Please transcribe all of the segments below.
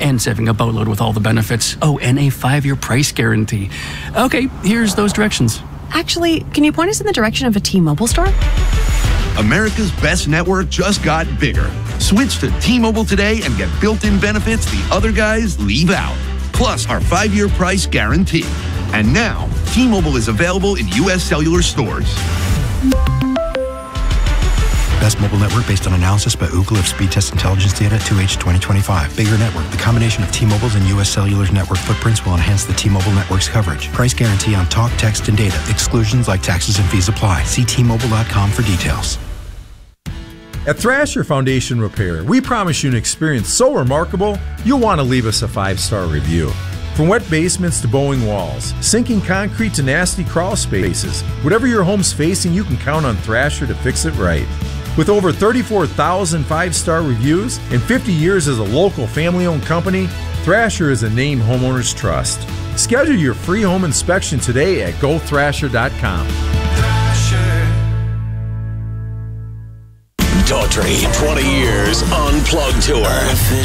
and saving a boatload with all the benefits. Oh, and a 5-year price guarantee. Okay, here's those directions. Actually, can you point us in the direction of a T-Mobile store? America's best network just got bigger. Switch to T-Mobile today and get built-in benefits the other guys leave out. Plus our 5-year price guarantee. And now, T-Mobile is available in U.S. cellular stores. Best mobile network based on analysis by Ookla of speed test intelligence data 2H 2025. Bigger network. The combination of T-Mobile's and U.S. Cellular's network footprints will enhance the T-Mobile network's coverage. Price guarantee on talk, text, and data. Exclusions like taxes and fees apply. See T-Mobile.com for details. At Thrasher Foundation Repair, we promise you an experience so remarkable, you'll want to leave us a 5-star review. From wet basements to bowing walls, sinking concrete to nasty crawl spaces, whatever your home's facing, you can count on Thrasher to fix it right. With over 34,000 5-star reviews and 50 years as a local family-owned company, Thrasher is a name homeowners trust. Schedule your free home inspection today at GoThrasher.com. Daughtry 20 Years Unplugged Tour.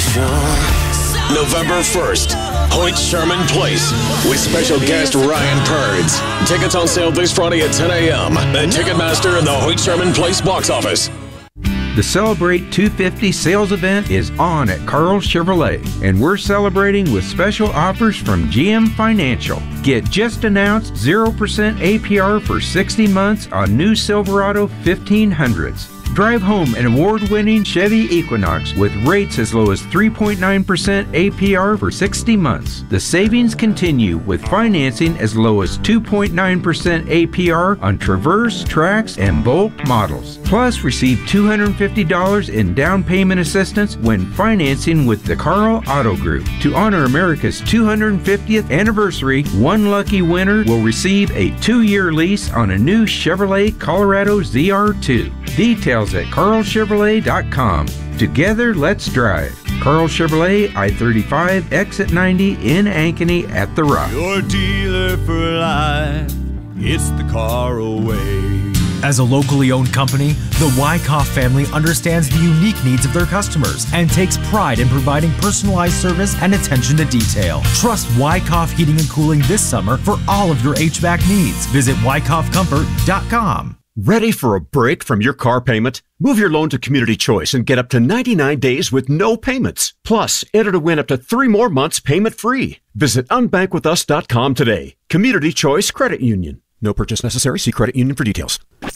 November 1st, Hoyt Sherman Place with special guest Ryan Kurds. Tickets on sale this Friday at 10 a.m. at Ticketmaster and the Hoyt Sherman Place box office. The Celebrate 250 sales event is on at Carl Chevrolet, and we're celebrating with special offers from GM Financial. Get just announced 0% APR for 60 months on new Silverado 1500s. Drive home an award-winning Chevy Equinox with rates as low as 3.9% APR for 60 months. The savings continue with financing as low as 2.9% APR on Traverse, Trax, and Bolt models. Plus, receive $250 in down payment assistance when financing with the Carl Auto Group. To honor America's 250th anniversary, one lucky winner will receive a 2-year lease on a new Chevrolet Colorado ZR2. Details at carlchevrolet.com. Together, let's drive. Carl Chevrolet, I-35, exit 90 in Ankeny at The Rock. Your dealer for life, it's the Carl way. As a locally owned company, the Wyckoff family understands the unique needs of their customers and takes pride in providing personalized service and attention to detail. Trust Wyckoff Heating and Cooling this summer for all of your HVAC needs. Visit wyckoffcomfort.com. Ready for a break from your car payment? Move your loan to Community Choice and get up to 99 days with no payments. Plus, enter to win up to 3 more months payment-free. Visit unbankwithus.com today. Community Choice Credit Union. No purchase necessary. See credit union for details.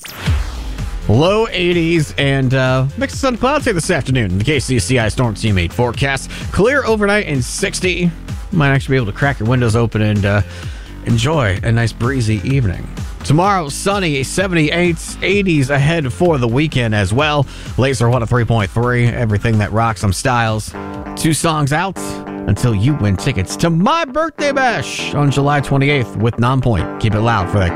Low 80s and mixed sun clouds here this afternoon. The KCCI Storm Team 8 forecast. Clear overnight and 60. Might actually be able to crack your windows open and enjoy a nice breezy evening. Tomorrow, sunny, 78s, 80s ahead for the weekend as well. Laser 103.3, everything that rocks some styles. 2 songs out until you win tickets to my birthday bash on July 28th with Nonpoint. Keep it loud for that.